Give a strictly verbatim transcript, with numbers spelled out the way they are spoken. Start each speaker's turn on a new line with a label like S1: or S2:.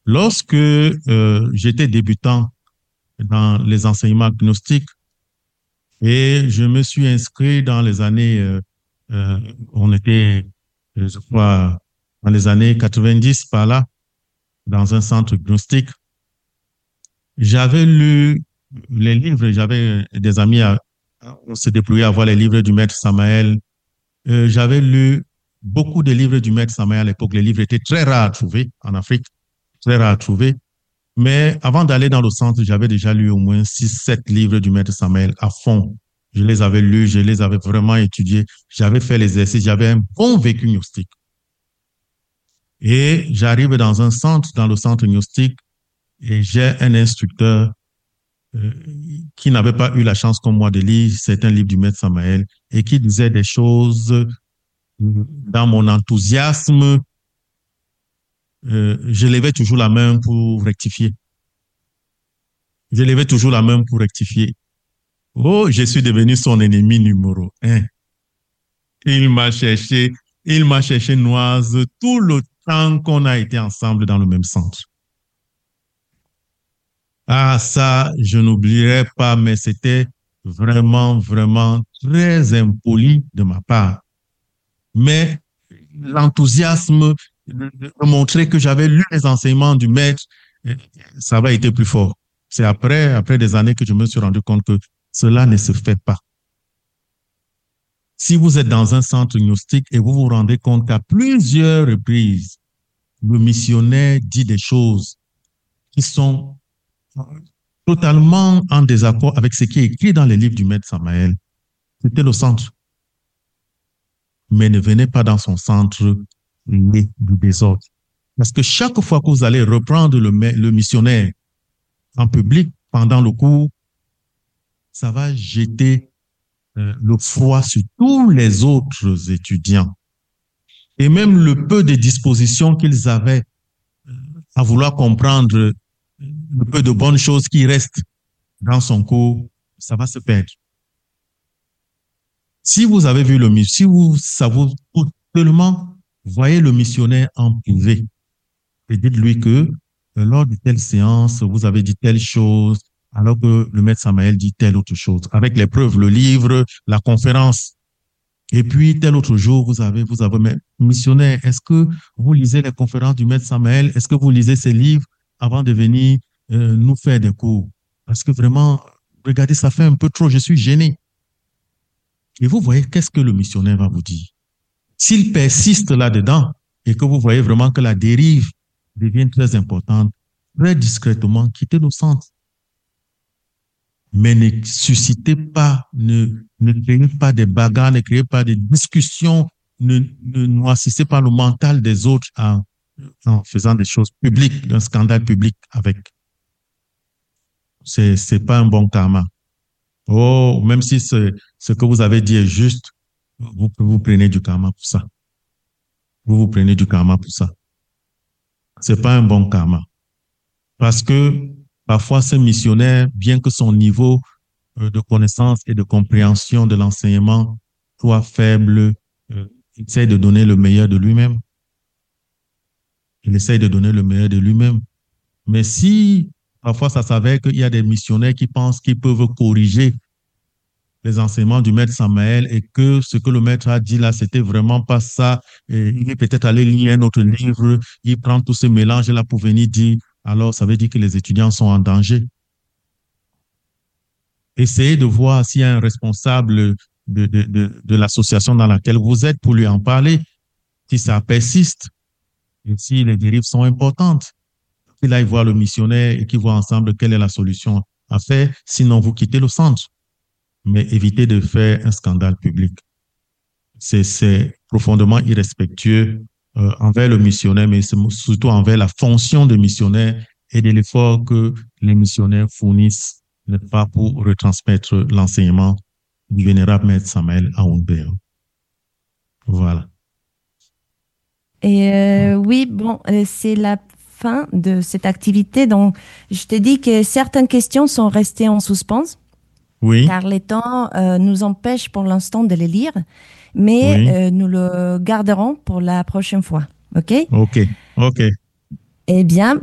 S1: Lorsque euh, j'étais débutant dans les enseignements gnostiques et je me suis inscrit dans les années, euh, euh, on était, euh, je crois, dans les années quatre-vingt-dix par là, dans un centre gnostique, j'avais lu les livres, j'avais des amis, à, on s'est déployé à voir les livres du maître Samael. Euh, j'avais lu beaucoup de livres du maître Samael à l'époque. Les livres étaient très rares à trouver en Afrique, très rares à trouver. Mais avant d'aller dans le centre, j'avais déjà lu au moins six, sept livres du maître Samael à fond. Je les avais lus, je les avais vraiment étudiés. J'avais fait l'exercice, j'avais un bon vécu gnostique. Et j'arrive dans un centre, dans le centre gnostique, et j'ai un instructeur euh, qui n'avait pas eu la chance comme moi de lire certains livres du maître Samael et qui disait des choses dans mon enthousiasme. Euh, je levais toujours la main pour rectifier. Je levais toujours la main pour rectifier. Oh, je suis devenu son ennemi numéro un. Il m'a cherché, il m'a cherché noise tout le temps qu'on a été ensemble dans le même centre. Ah, ça, je n'oublierai pas, mais c'était vraiment, vraiment très impoli de ma part. Mais l'enthousiasme de, de montrer que j'avais lu les enseignements du maître, ça va été plus fort. C'est après, après des années que je me suis rendu compte que cela ne se fait pas. Si vous êtes dans un centre gnostique et vous vous rendez compte qu'à plusieurs reprises, le missionnaire dit des choses qui sont totalement en désaccord avec ce qui est écrit dans les livres du maître Samael, c'était le centre. Mais ne venez pas dans son centre né du désordre. Parce que chaque fois que vous allez reprendre le, le missionnaire en public pendant le cours, ça va jeter euh, le froid sur tous les autres étudiants. Et même le peu de dispositions qu'ils avaient à vouloir comprendre, le peu de bonnes choses qui restent dans son cours, ça va se perdre. Si vous avez vu le missionnaire, si vous savez tellement, voyez le missionnaire en privé et dites-lui que euh, lors de telle séance, vous avez dit telle chose, alors que le maître Samael dit telle autre chose, avec les preuves, le livre, la conférence. Et puis, tel autre jour, vous avez, vous avez, mais missionnaire, est-ce que vous lisez les conférences du maître Samael? Est-ce que vous lisez ces livres avant de venir euh, nous faire des cours? Parce que vraiment, regardez, ça fait un peu trop, je suis gêné. Et vous voyez, qu'est-ce que le missionnaire va vous dire? S'il persiste là-dedans et que vous voyez vraiment que la dérive devient très importante, très discrètement, quittez le centre. Mais ne suscitez pas, ne, ne créez pas des bagarres, ne créez pas des discussions, ne, ne noircissez pas le mental des autres en, en faisant des choses publiques, un scandale public avec. C'est, c'est pas un bon karma. Oh, même si ce, ce que vous avez dit est juste, vous, vous prenez du karma pour ça. Vous vous prenez du karma pour ça. C'est pas un bon karma. Parce que parfois, ce missionnaire, bien que son niveau de connaissance et de compréhension de l'enseignement soit faible, euh, il essaie de donner le meilleur de lui-même. Il essaie de donner le meilleur de lui-même. Mais si parfois ça s'avère qu'il y a des missionnaires qui pensent qu'ils peuvent corriger les enseignements du maître Samael et que ce que le maître a dit là, c'était vraiment pas ça, et il est peut-être allé lire un autre livre, il prend tout ce mélange là pour venir dire, alors ça veut dire que les étudiants sont en danger. Essayez de voir s'il y a un responsable de, de, de, de l'association dans laquelle vous êtes pour lui en parler, si ça persiste et si les dérives sont importantes. Qu'il aille voir le missionnaire et qu'ils voient ensemble quelle est la solution à faire, sinon vous quittez le centre. Mais évitez de faire un scandale public. C'est, c'est profondément irrespectueux euh, envers le missionnaire, mais surtout envers la fonction de missionnaire et de l'effort que les missionnaires fournissent, n'est pas pour retransmettre l'enseignement du vénérable maître Samael Aoundé. Voilà.
S2: Et euh, oui, bon, c'est la fin de cette activité. Donc, je te dis que certaines questions sont restées en suspens.
S1: Oui.
S2: Car les temps euh, nous empêchent pour l'instant de les lire, mais
S1: Oui.
S2: euh, nous le garderons pour la prochaine fois. OK?
S1: OK. OK.
S2: Eh bien,